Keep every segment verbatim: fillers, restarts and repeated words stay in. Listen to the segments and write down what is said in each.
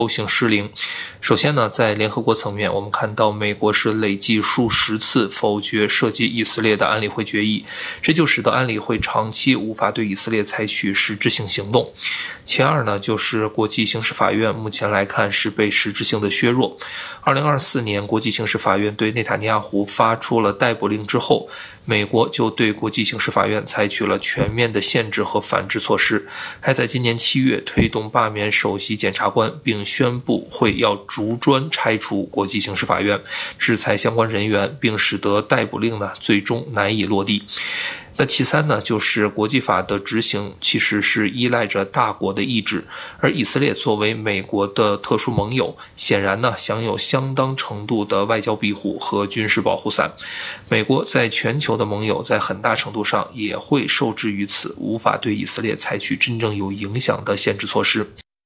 性失灵。首先呢，在联合国层面，我们看到美国是累计数十次否决涉及以色列的安理会决议，这就使得安理会长期无法对以色列采取实质性行动。其二呢，就是国际刑事法院目前来看是被实质性的削弱。二零二四年，国际刑事法院对内塔尼亚胡发出了逮捕令之后，美国就对国际刑事法院采取了全面的限制和反制措施，还在今年七月推动罢免首席检察官，并宣布会要逐专拆除国际刑事法院，制裁相关人员，并使得逮捕令呢最终难以落地。那其三呢，就是国际法的执行其实是依赖着大国的意志，而以色列作为美国的特殊盟友，显然呢享有相当程度的外交庇护和军事保护伞。美国在全球的盟友在很大程度上也会受制于此，无法对以色列采取真正有影响的限制措施。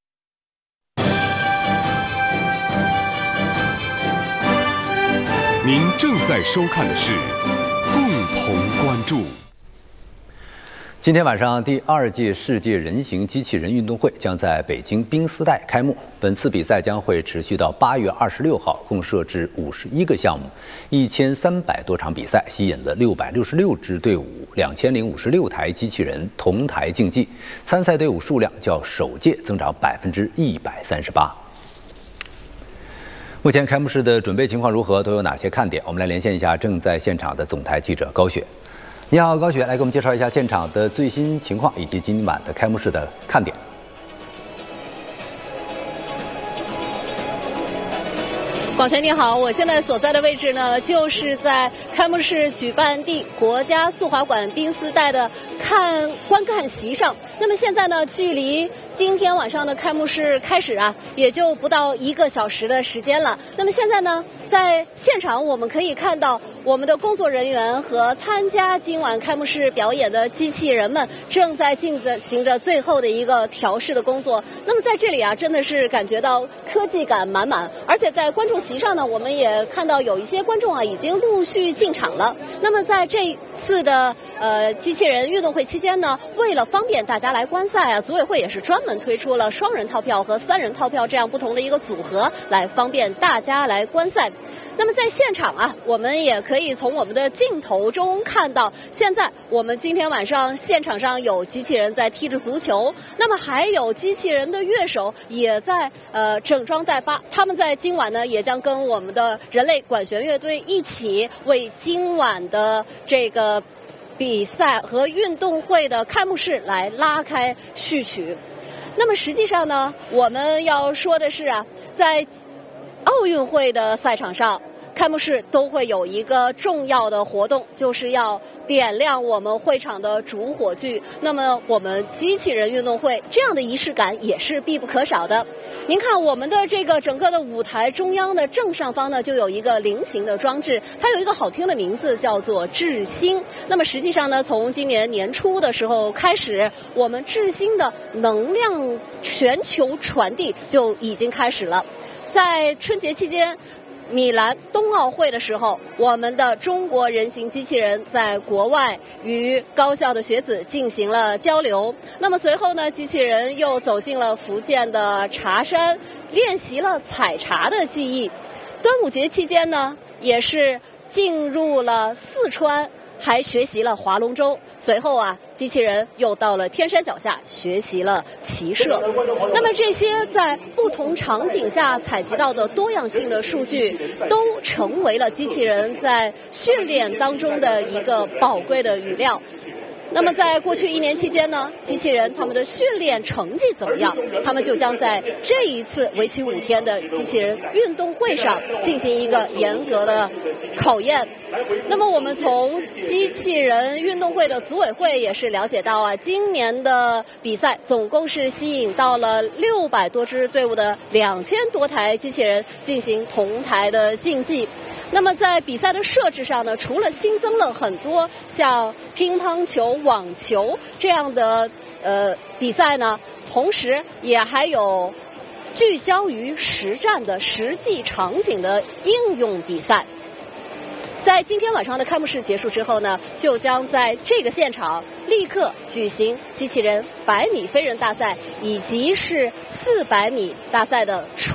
您正在收看的是共同关注。 今天晚上，第二届世界人形机器人运动会将在北京冰丝带开幕。本次比赛将会持续到八月二十六号，共设置五十一个项目，一千三百多场比赛，吸引了六百六十六支队伍，两千零五十六台机器人同台竞技，参赛队伍数量较首届增长百分之一百三十八。目前开幕式的准备情况如何？都有哪些看点？我们来连线一下正在现场的总台记者高雪。你好，高雪，来给我们介绍一下现场的最新情况以及今晚的开幕式的看点。 广泉你好，我现在所在的位置呢，就是在开幕式举办地国家速滑馆冰丝带的看观看席上。那么现在呢，距离今天晚上的开幕式开始啊，也就不到一个小时的时间了。那么现在呢，在现场我们可以看到我们的工作人员和参加今晚开幕式表演的机器人们正在进着行着最后的一个调试的工作。那么在这里啊，真的是感觉到科技感满满，而且在观众席上呢，我们也看到有一些观众啊已经陆续进场了。那么在这次的呃机器人运动会期间呢，为了方便大家来观赛啊，组委会也是专门推出了双人套票和三人套票这样不同的一个组合，来方便大家来观赛。那么在现场啊，我们也可以从我们的镜头中看到，现在我们今天晚上现场上有机器人在踢着足球，那么还有机器人的乐手也在呃整装待发，他们在今晚呢也将跟我们的人类管弦乐队一起为今晚的这个比赛和运动会的开幕式来拉开序曲。那么实际上呢，我们要说的是啊，在奥运会的赛场上，开幕式都会有一个重要的活动，就是要点亮我们会场的主火炬。那么我们机器人运动会这样的仪式感也是必不可少的。您看我们的这个整个的舞台中央的正上方呢，就有一个菱形的装置，它有一个好听的名字叫做智星。那么实际上呢，从今年年初的时候开始，我们智星的能量全球传递就已经开始了。在春节期间，米兰冬奥会的时候，我们的中国人形机器人在国外与高校的学子进行了交流。那么随后呢，机器人又走进了福建的茶山，练习了采茶的技艺。端午节期间呢，也是进入了四川，还学习了划龙舟。随后啊，机器人又到了天山脚下学习了骑射。那么这些在不同场景下采集到的多样性的数据，都成为了机器人在训练当中的一个宝贵的语料。那么在过去一年期间呢，机器人他们的训练成绩怎么样？他们就将在这一次为期五天的机器人运动会上进行一个严格的考验。那么我们从机器人运动会的组委会也是了解到啊，今年的比赛总共是吸引到了六百多支队伍的两千多台机器人进行同台的竞技。那么在比赛的设置上呢，除了新增了很多像乒乓球、网球这样的呃比赛呢，同时也还有聚焦于实战的实际场景的应用比赛。 在今天晚上的开幕式结束之后呢，就将在这个现场立刻举行机器人百米飞人大赛以及是四百米大赛的